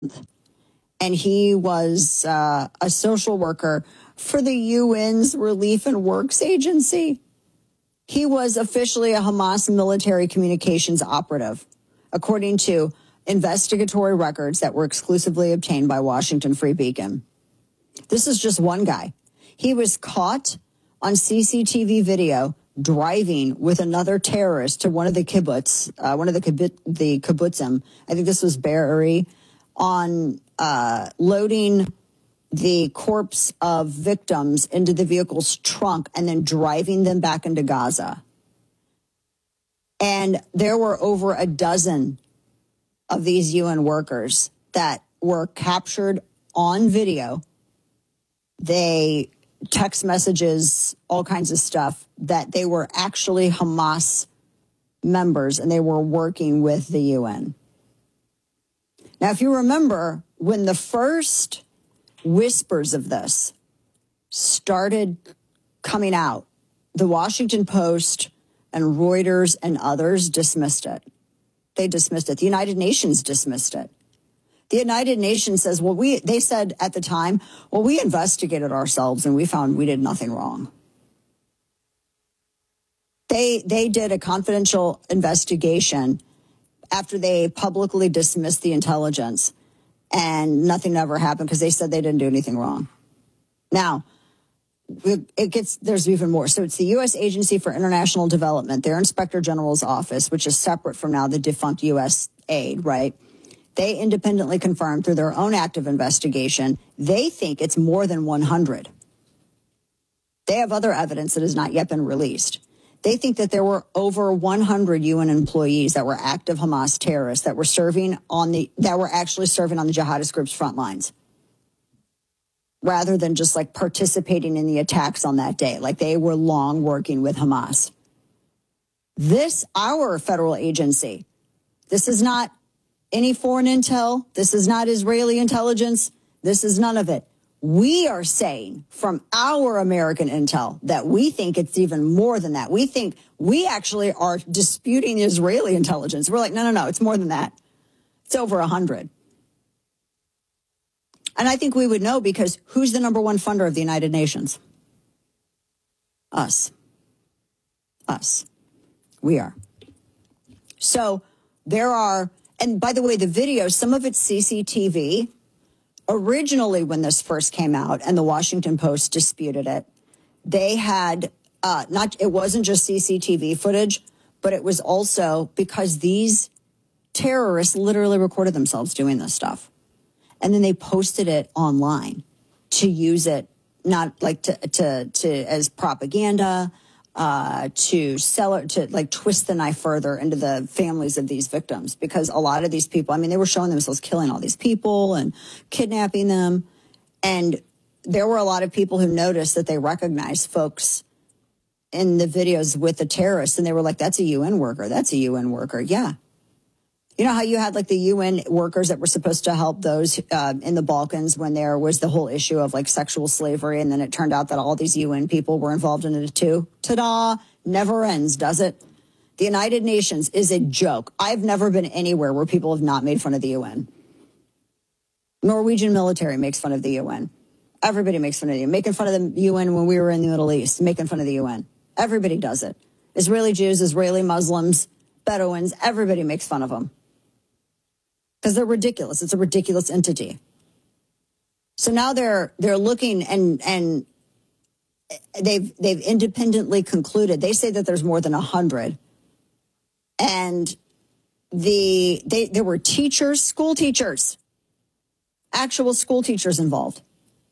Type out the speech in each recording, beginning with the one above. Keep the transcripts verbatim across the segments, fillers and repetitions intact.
And he was uh, a social worker for the U N's Relief and Works Agency. He was officially a Hamas military communications operative, according to investigatory records that were exclusively obtained by Washington Free Beacon. This is just one guy. He was caught on C C T V video driving with another terrorist to one of the kibbutz, uh, one of the kibbutz, the kibbutzim. I think this was Be'eri, on uh, loading the corpse of victims into the vehicle's trunk and then driving them back into Gaza. And there were over a dozen of these U N workers that were captured on video. They text messages, all kinds of stuff, that they were actually Hamas members and they were working with the U N. Now, if you remember, when the first whispers of this started coming out, the Washington Post and Reuters and others dismissed it. They dismissed it. The United Nations dismissed it. The United Nations says, well, we, they said at the time, well, we investigated ourselves and we found we did nothing wrong. They, they did a confidential investigation after they publicly dismissed the intelligence, and nothing ever happened because they said they didn't do anything wrong. Now, it gets, there's even more. So it's the U S Agency for International Development, their Inspector General's office, which is separate from now the defunct U S aid, right? They independently confirmed through their own active investigation, they think it's more than one hundred. They have other evidence that has not yet been released. They think that there were over one hundred U N employees that were active Hamas terrorists that were serving on the, that were actually serving on the jihadist group's front lines, rather than just like participating in the attacks on that day. Like they were long working with Hamas. This, our federal agency, this is not any foreign intel. This is not Israeli intelligence. This is none of it. We are saying from our American intel that we think it's even more than that. We think we actually are disputing Israeli intelligence. We're like, no, no, no, it's more than that. It's over a hundred. And I think we would know because who's the number one funder of the United Nations? Us. Us. We are. So there are, and by the way, the video, some of it's C C T V. Originally, when this first came out and the Washington Post disputed it, they had uh, not, it wasn't just C C T V footage, but it was also because these terrorists literally recorded themselves doing this stuff. And then they posted it online to use it, not like to, to, to as propaganda, uh, to sell it, to like twist the knife further into the families of these victims. Because a lot of these people, I mean, they were showing themselves killing all these people and kidnapping them. And there were a lot of people who noticed that they recognized folks in the videos with the terrorists. And they were like, that's a U N worker. That's a U N worker. Yeah. You know how you had like the U N workers that were supposed to help those uh, in the Balkans when there was the whole issue of like sexual slavery. And then it turned out that all these U N people were involved in it too. Ta-da! Never ends, does it? The United Nations is a joke. I've never been anywhere where people have not made fun of the U N. Norwegian military makes fun of the U N. Everybody makes fun of the U N. Making fun of the U N when we were in the Middle East, making fun of the U N. Everybody does it. Israeli Jews, Israeli Muslims, Bedouins, everybody makes fun of them. Because they're ridiculous. It's a ridiculous entity. So now they're they're looking and and they've they've independently concluded. They say that there's more than a hundred, and the they there were teachers, school teachers, actual school teachers involved.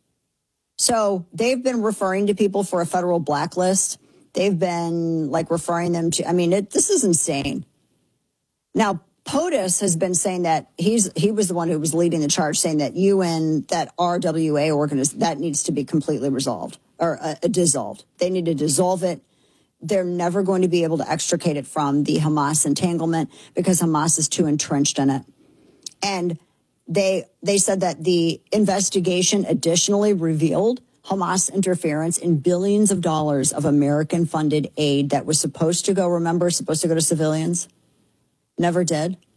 So they've been referring to people for a federal blacklist. They've been like referring them to. I mean, it, this is insane. Now, POTUS has been saying that he's he was the one who was leading the charge, saying that U N, that R W A organization, that needs to be completely resolved or uh, dissolved. They need to dissolve it. They're never going to be able to extricate it from the Hamas entanglement because Hamas is too entrenched in it. And they they said that the investigation additionally revealed Hamas interference in billions of dollars of American-funded aid that was supposed to go, remember, supposed to go to civilians. Never did.